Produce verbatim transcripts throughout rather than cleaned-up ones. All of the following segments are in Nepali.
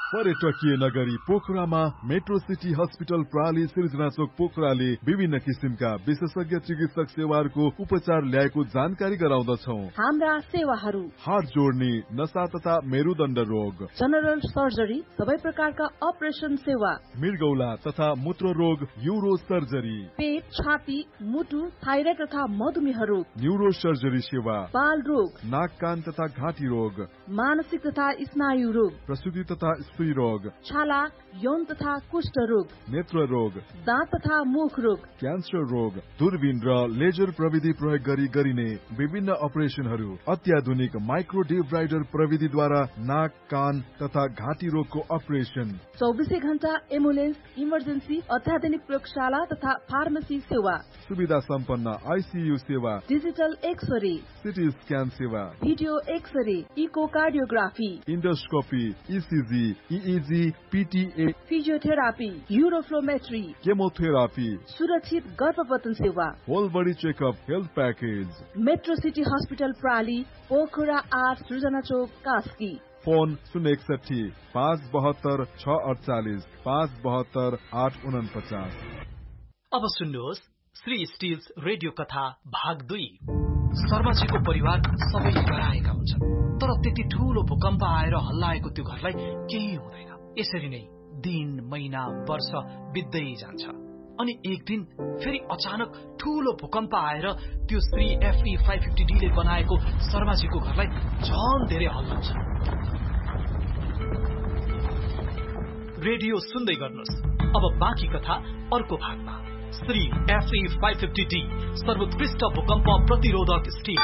पर्यटकीय नगरी पोखरामा मेट्रो सिटी हस्पिटल प्राली सिर्जना चोक पोखराले विभिन्न किसिमका विशेषज्ञ चिकित्सक सेवाहरूको उपचार ल्याएको जानकारी गराउँदछौ। हाम्रा सेवाहरू हात जोड्ने, नसा तथा मेरुदण्ड रोग, जनरल सर्जरी, सबै प्रकारका अपरेसन सेवा, मृगौला तथा मूत्र रोग, यूरो सर्जरी, पेट, छाती, मुटु, थाइराइड तथा मधुमेह रोग, न्यूरो सर्जरी सेवा, बाल रोग, नाक कान तथा घाँटी रोग, मानसिक तथा स्नायु रोग, प्रसूति तथा स्त्री रोग, छाला, यौन तथा कुष्ठ रोग, नेत्र रोग, दाँत तथा मुख रोग, क्यान्सर रोग, दूरबीन र लेजर प्रविधि प्रयोग गरी गरिने विभिन्न अपरेसनहरू, अत्याधुनिक माइक्रो डिब्राइडर प्रविधिद्वारा नाक कान तथा घाँटी रोगको अपरेसन, चौबिसै घण्टा एम्बुलेन्स, इमर्जेन्सी, अत्याधुनिक प्रयोगशाला तथा फार्मेसी सेवा, सुविधा सम्पन्न आइसियू सेवा, डिजिटल एक्सरे, सिटी स्क्यान सेवा, video x-ray, echocardiography, endoscopy, ECG, इइजी, PTA, physiotherapy, uroflowmetry, chemotherapy, सुरक्षित गर्भपतन सेवा, whole body checkup health package. Metro city hospital प्राली, Pokhara आठ, सृजना चोक, कास्की। फोन शून्य एकसठी पाँच बहत्तर छ अडचालिस पाँच बहत्तर आठ उनपचास। अब सुन्नुहोस् श्री स्टिल्स रेडियो कथा भाग दुई। शर्माजीको परिवार सबैले डराएका हुन्छन्, तर त्यति ठूलो भूकम्प आएर हल्लाएको त्यो घरलाई केही हुँदैन। यसरी नै दिन, महिना, वर्ष बित्दै जान्छ अनि एक दिन फेरि अचानक ठूलो भूकम्प आएर त्यो Shri FE five fifty D ले बनाएको शर्माजीको घरलाई झन धेरै हल्लाउँछ। रेडियो सुन्दै गर्नुहोस्। अब बाँकी कथा अर्को भागमा। Shri FE five fifty D सर्वोत्कृष्ट भूकम्प प्रतिरोधक स्टिल।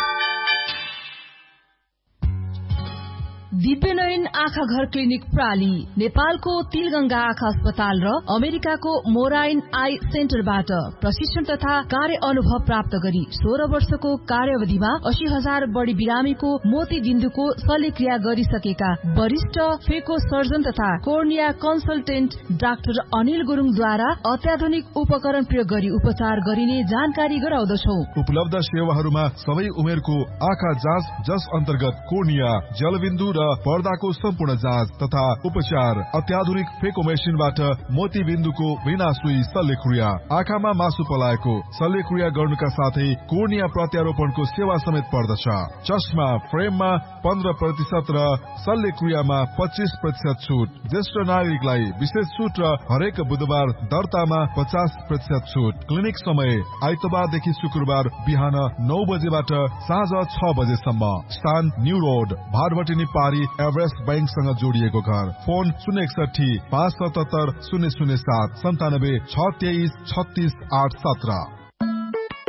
दिव्यनयन आँखा घर क्लिनिक प्राली नेपालको तिलगंगा आँखा अस्पताल र अमेरिकाको मोराइन आई सेन्टरबाट प्रशिक्षण तथा कार्य अनुभव प्राप्त गरी सोह्र वर्षको कार्यावधिमा अस्सी हजार बढ़ी बिरामीको मोती बिन्दुको शल्यक्रिया गरिसकेका वरिष्ठ फेको सर्जन तथा कोर्निया कन्सल्टेन्ट डाक्टर अनिल गुरुङद्वारा अत्याधुनिक उपकरण प्रयोग गरी उपचार गरिने जानकारी गराउँदछौ। उपलब्ध सेवाहरूमा सबै उमेरको आँखा जाँच, जस अन्तर्गत कोर्निया, जलबिन्दु र पर्दाको सम्पूर्ण जाँच तथा उपचार, अत्याधुनिक फेको मेसिनबाट मोती बिन्दुको बिना सुई शल्यक्रिया, आँखामा मासु पलाएको शल्यक्रिया गर्नुका साथै कोर्निया प्रत्यारोपणको सेवा समेत पर्दछ। चस्मा फ्रेममा पन्ध्र प्रतिशत र शल्यक्रियामा पच्चीस प्रतिशत छुट। ज्येष्ठ नागरिकलाई विशेष छुट र हरेक बुधबार दर्तामा पचास प्रतिशत छुट। क्लिनिक समय आइतबारदेखि शुक्रबार बिहान नौ बजेबाट साँझ छ बजेसम्म। स्थान न्यू रोड, भारभटिनी पारी, एभरेस्ट बैंकसँग जोडिएको घर। फोन शून्य एकसठी पाँच सतहत्तर शून्य शून्य सात सन्तानब्बे छ तेइस छत्तीस आठ सत्र।